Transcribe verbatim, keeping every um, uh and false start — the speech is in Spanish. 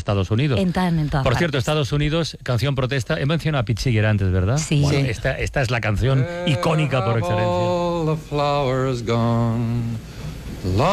Estados Unidos. En, tan, en todas Por partes. cierto, Estados Unidos, canción protesta. He mencionado a Pete Seeger antes, ¿verdad? Sí. Bueno, Sí. Esta, esta es la canción icónica por excelencia.